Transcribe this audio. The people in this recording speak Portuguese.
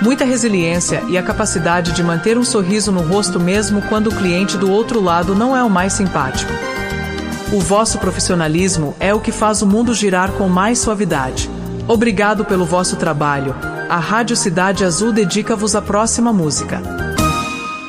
muita resiliência e a capacidade de manter um sorriso no rosto mesmo quando o cliente do outro lado não é o mais simpático. O vosso profissionalismo é o que faz o mundo girar com mais suavidade. Obrigado pelo vosso trabalho. A Rádio Cidade Azul dedica-vos a próxima música.